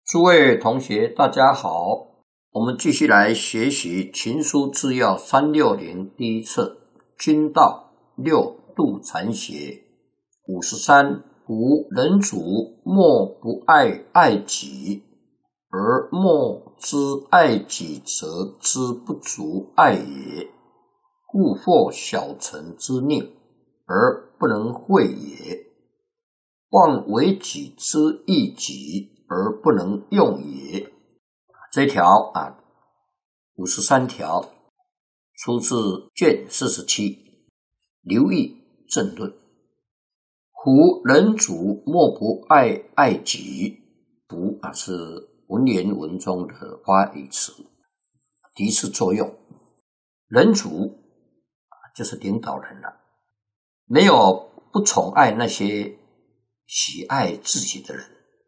诸位同学，大家好，我们继续来学习《群书治要360》第一册君道六度禅学53。吾人主莫不爱己，而莫之爱己则之不足爱也，故获小臣之佞，而不能会也。望为己之益己，而不能用也。这条53条出自卷47刘毅正论。夫人主莫不爱己，夫是文言文中的发语词，提示作用。人主就是领导人了，没有不宠爱那些喜爱自己的人，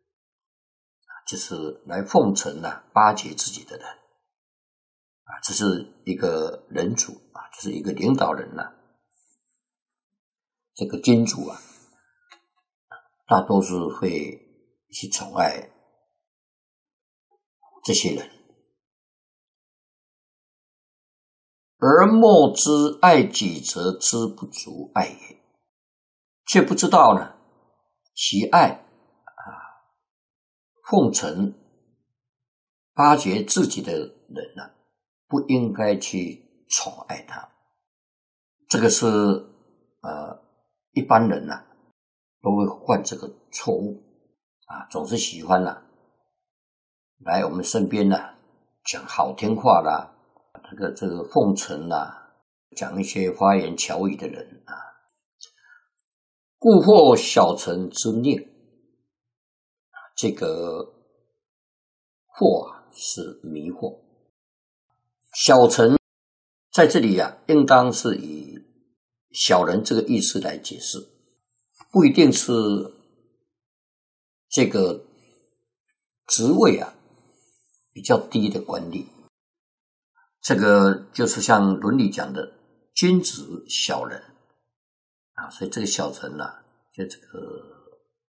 就是来奉承巴结自己的人这是一个人主就是一个领导人这个君主大多数会去宠爱这些人，而莫之爱己则之不足爱也，却不知道喜爱奉承巴结自己的人不应该去宠爱他。这个是一般人都会犯这个错误总是喜欢来我们身边讲好听话这个奉承讲一些花言巧语的人故获小臣之佞。这个惑是迷惑，小臣在这里应当是以小人这个意思来解释，不一定是这个职位比较低的官吏。这个就是像伦理讲的君子小人所以这个小臣就这个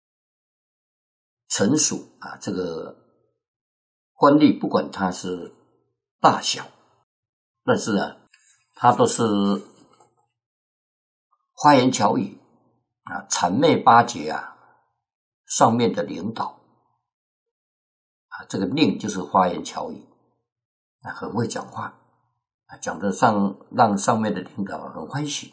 臣属这个官吏，不管他是大小，但是他都是花言巧语谄媚巴结上面的领导这个佞就是花言巧语很会讲话讲得让上面的领导很欢喜，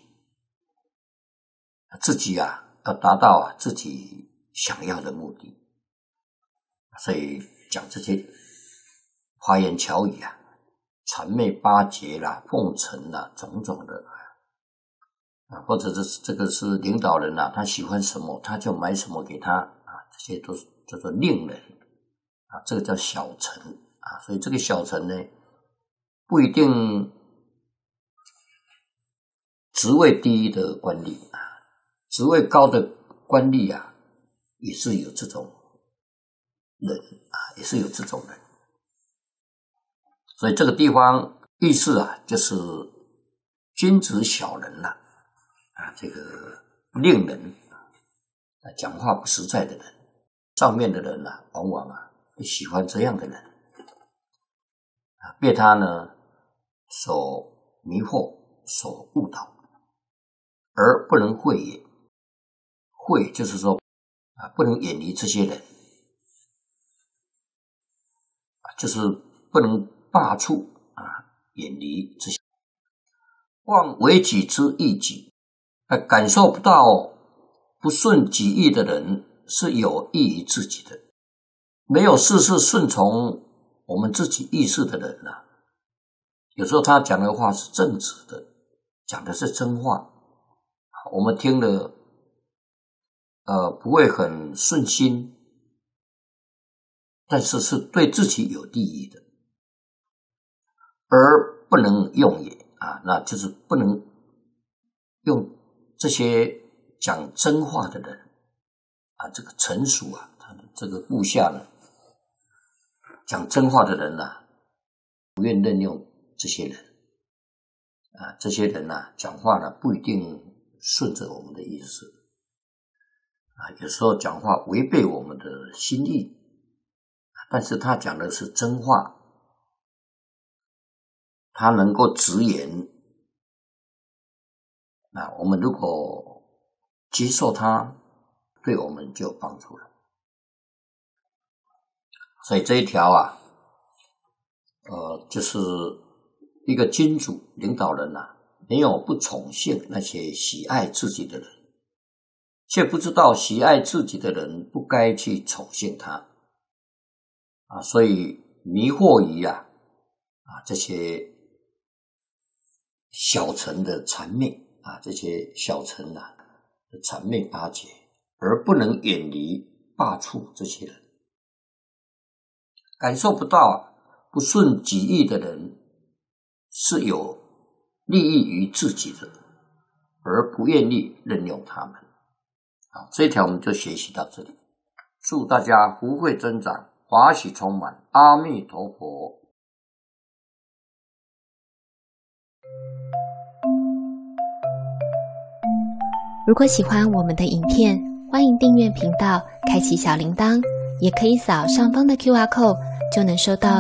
自己要达到自己想要的目的，所以讲这些花言巧语谄媚巴结奉承种种的或者是这个是领导人他喜欢什么他就买什么给他这些都是叫做佞人这个叫小臣所以这个小臣呢不一定职位低的官吏职位高的官吏也是有这种人也是有这种人。所以这个地方意思就是君子小人这个佞人讲话不实在的人，上面的人往往喜欢这样的人被他所迷惑所误导，而不能会也。会就是说不能远离这些人就是不能罢黜远离这些。望为己之益己感受不到不顺己意的人是有益于自己的，没有事事顺从我们自己意识的人有时候他讲的话是正直的，讲的是真话，我们听了不会很顺心，但是是对自己有利益的，而不能用也那就是不能用这些讲真话的人这个臣属他的这个部下讲真话的人不愿任用这些人这些人讲话不一定顺着我们的意思有时候讲话违背我们的心意但是他讲的是真话，他能够直言。那我们如果接受他，对我们就有帮助了。所以这一条啊，就是一个君主领导人啊，没有不宠幸那些喜爱自己的人，却不知道喜爱自己的人不该去宠幸他啊，所以迷惑于这些小臣的谄媚啊，这些小臣的谄媚巴结，而不能远离罢黜这些人，感受不到不顺己意的人是有利益于自己的，而不愿意任用他们。好，这一条我们就学习到这里。祝大家福慧增长，华喜充满，阿弥陀佛。 如果喜欢我们的影片，欢迎订阅频道，开启小铃铛，也可以扫上方的 QR code，就能收到